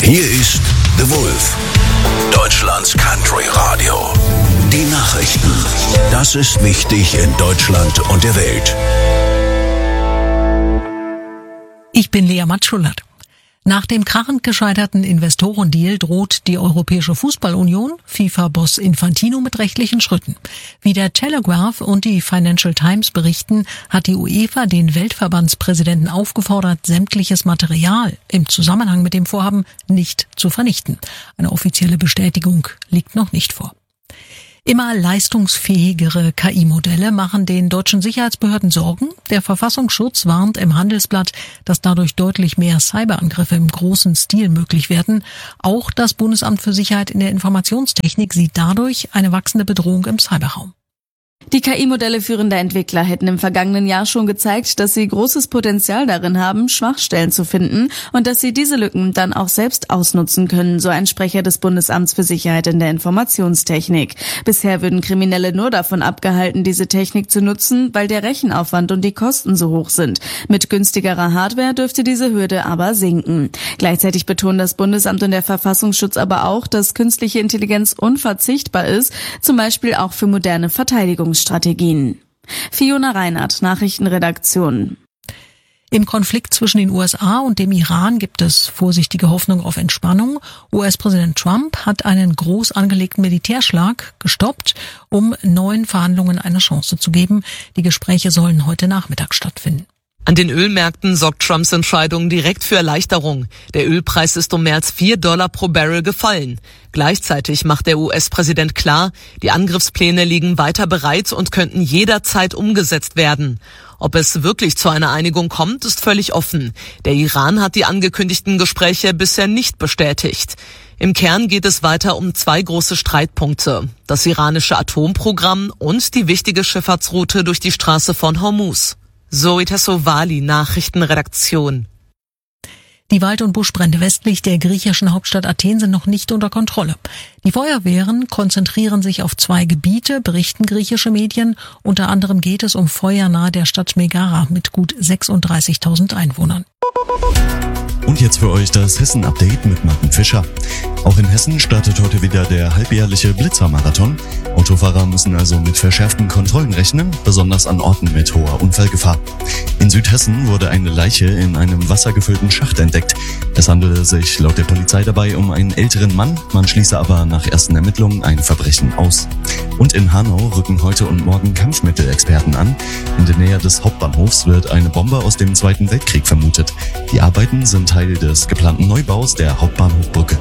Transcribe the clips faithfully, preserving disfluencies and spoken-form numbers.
Hier ist The Wolf, Deutschlands Country Radio. Die Nachrichten. Das ist wichtig in Deutschland und der Welt. Ich bin Lea Matschulat. Nach dem krachend gescheiterten Investorendeal droht die Europäische Fußballunion FIFA-Boss Infantino mit rechtlichen Schritten. Wie der Telegraph und die Financial Times berichten, hat die UEFA den Weltverbandspräsidenten aufgefordert, sämtliches Material im Zusammenhang mit dem Vorhaben nicht zu vernichten. Eine offizielle Bestätigung liegt noch nicht vor. Immer leistungsfähigere K I-Modelle machen den deutschen Sicherheitsbehörden Sorgen. Der Verfassungsschutz warnt im Handelsblatt, dass dadurch deutlich mehr Cyberangriffe im großen Stil möglich werden. Auch das Bundesamt für Sicherheit in der Informationstechnik sieht dadurch eine wachsende Bedrohung im Cyberraum. Die K I-Modelle führender Entwickler hätten im vergangenen Jahr schon gezeigt, dass sie großes Potenzial darin haben, Schwachstellen zu finden und dass sie diese Lücken dann auch selbst ausnutzen können, so ein Sprecher des Bundesamts für Sicherheit in der Informationstechnik. Bisher würden Kriminelle nur davon abgehalten, diese Technik zu nutzen, weil der Rechenaufwand und die Kosten so hoch sind. Mit günstigerer Hardware dürfte diese Hürde aber sinken. Gleichzeitig betonen das Bundesamt und der Verfassungsschutz aber auch, dass künstliche Intelligenz unverzichtbar ist, zum Beispiel auch für moderne Verteidigung. Strategien. Fiona Reinhardt, Nachrichtenredaktion. Im Konflikt zwischen den U S A und dem Iran gibt es vorsichtige Hoffnung auf Entspannung. U S-Präsident Trump hat einen groß angelegten Militärschlag gestoppt, um neuen Verhandlungen eine Chance zu geben. Die Gespräche sollen heute Nachmittag stattfinden. An den Ölmärkten sorgt Trumps Entscheidung direkt für Erleichterung. Der Ölpreis ist um mehr als vier Dollar pro Barrel gefallen. Gleichzeitig macht der U S-Präsident klar, die Angriffspläne liegen weiter bereit und könnten jederzeit umgesetzt werden. Ob es wirklich zu einer Einigung kommt, ist völlig offen. Der Iran hat die angekündigten Gespräche bisher nicht bestätigt. Im Kern geht es weiter um zwei große Streitpunkte: das iranische Atomprogramm und die wichtige Schifffahrtsroute durch die Straße von Hormuz. Zoe Tassovali, Nachrichtenredaktion. Die Wald- und Buschbrände westlich der griechischen Hauptstadt Athen sind noch nicht unter Kontrolle. Die Feuerwehren konzentrieren sich auf zwei Gebiete, berichten griechische Medien. Unter anderem geht es um Feuer nahe der Stadt Megara mit gut sechsunddreißigtausend Einwohnern. Und jetzt für euch das Hessen-Update mit Martin Fischer. Auch in Hessen startet heute wieder der halbjährliche Blitzer-Marathon. Autofahrer müssen also mit verschärften Kontrollen rechnen, besonders an Orten mit hoher Unfallgefahr. In Südhessen wurde eine Leiche in einem wassergefüllten Schacht entdeckt. Es handelte sich laut der Polizei dabei um einen älteren Mann, man schließe aber nach ersten Ermittlungen ein Verbrechen aus. Und in Hanau rücken heute und morgen Kampfmittelexperten an. In der Nähe des Hauptbahnhofs wird eine Bombe aus dem Zweiten Weltkrieg vermutet. Die Arbeiten sind Teil des geplanten Neubaus der Hauptbahnhofbrücke.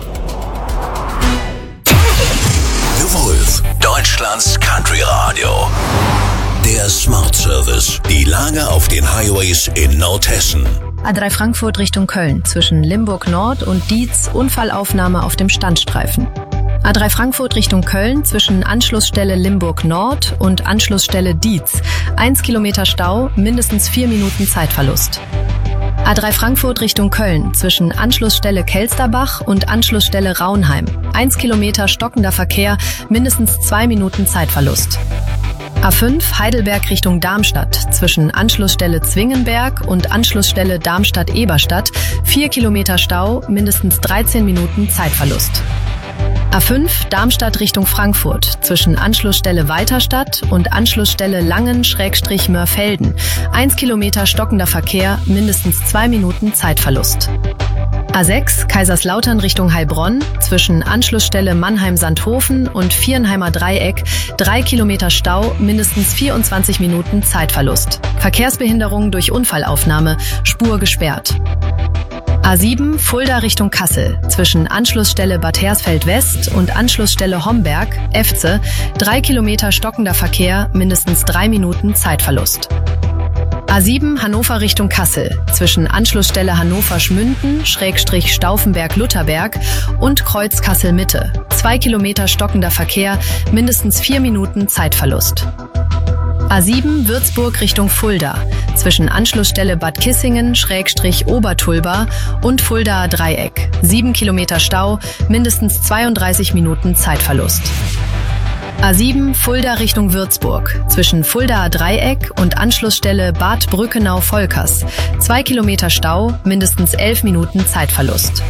The Wolf, Deutschlands Country Radio. Der Smart Service. Die Lage auf den Highways in Nordhessen. A drei Frankfurt Richtung Köln zwischen Limburg Nord und Dietz, Unfallaufnahme auf dem Standstreifen. A drei Frankfurt Richtung Köln zwischen Anschlussstelle Limburg Nord und Anschlussstelle Dietz. Eins Kilometer Stau, mindestens vier Minuten Zeitverlust. A drei Frankfurt Richtung Köln zwischen Anschlussstelle Kelsterbach und Anschlussstelle Raunheim. Eins Kilometer stockender Verkehr, mindestens zwei Minuten Zeitverlust. A fünf Heidelberg Richtung Darmstadt zwischen Anschlussstelle Zwingenberg und Anschlussstelle Darmstadt-Eberstadt. Vier Kilometer Stau, mindestens dreizehn Minuten Zeitverlust. A fünf Darmstadt Richtung Frankfurt zwischen Anschlussstelle Walterstadt und Anschlussstelle Langen-Mörfelden. Eins Kilometer stockender Verkehr, mindestens zwei Minuten Zeitverlust. A sechs Kaiserslautern Richtung Heilbronn zwischen Anschlussstelle Mannheim-Sandhofen und Viernheimer Dreieck. Drei Kilometer Stau, mindestens vierundzwanzig Minuten Zeitverlust. Verkehrsbehinderung durch Unfallaufnahme, Spur gesperrt. A sieben Fulda Richtung Kassel zwischen Anschlussstelle Bad Hersfeld West und Anschlussstelle Homberg, Efze. Drei Kilometer stockender Verkehr, mindestens drei Minuten Zeitverlust. A sieben Hannover Richtung Kassel zwischen Anschlussstelle Hannover-Schmünden, Schrägstrich Stauffenberg-Lutherberg und Kreuz Kassel-Mitte. Zwei Kilometer stockender Verkehr, mindestens vier Minuten Zeitverlust. A sieben Würzburg Richtung Fulda zwischen Anschlussstelle Bad Kissingen, Schrägstrich Obertulba und Fuldaer Dreieck. Sieben Kilometer Stau, mindestens zweiunddreißig Minuten Zeitverlust. A sieben Fulda Richtung Würzburg zwischen Fuldaer Dreieck und Anschlussstelle Bad Brückenau-Volkers. Zwei Kilometer Stau, mindestens elf Minuten Zeitverlust.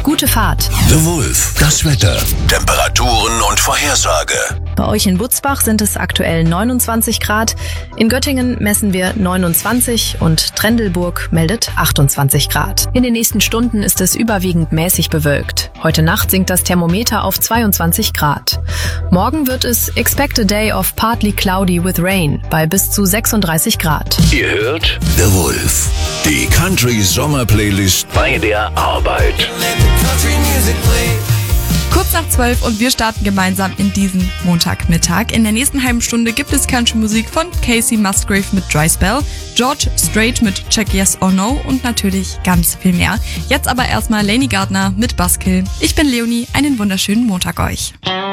Gute Fahrt. The Wolf, das Wetter, Temperaturen und Vorhersage. Bei euch in Butzbach sind es aktuell neunundzwanzig Grad. In Göttingen messen wir neunundzwanzig und Trendelburg meldet achtundzwanzig Grad. In den nächsten Stunden ist es überwiegend mäßig bewölkt. Heute Nacht sinkt das Thermometer auf zweiundzwanzig Grad. Morgen wird es expect a day of partly cloudy with rain bei bis zu sechsunddreißig Grad. Ihr hört The Wolf, die Country-Sommer-Playlist bei der Arbeit. Kurz nach zwölf und wir starten gemeinsam in diesen Montagmittag. In der nächsten halben Stunde gibt es Country-Musik von Casey Musgrave mit Dry Spell, George Strait mit Check Yes or No und natürlich ganz viel mehr. Jetzt aber erstmal Lainey Gardner mit Buzzkill. Ich bin Leonie, einen wunderschönen Montag euch.